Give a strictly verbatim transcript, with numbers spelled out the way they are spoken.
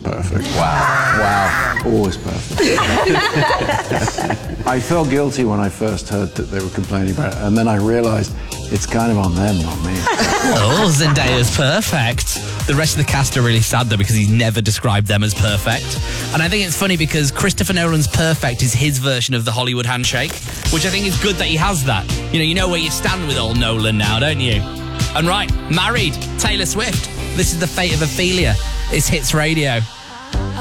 perfect. Wow. Wow. Always perfect. I felt guilty when I first heard that they were complaining about it, and then I realised it's kind of on them, not me. Oh, Zendaya's perfect. The rest of the cast are really sad, though, because he's never described them as perfect. And I think it's funny because Christopher Nolan's perfect is his version of the Hollywood handshake, which I think is good that he has that. You know, you know where you stand with old Nolan now, don't you? And right, Married, Taylor Swift. This is The Fate of Ophelia. It's Hits Radio.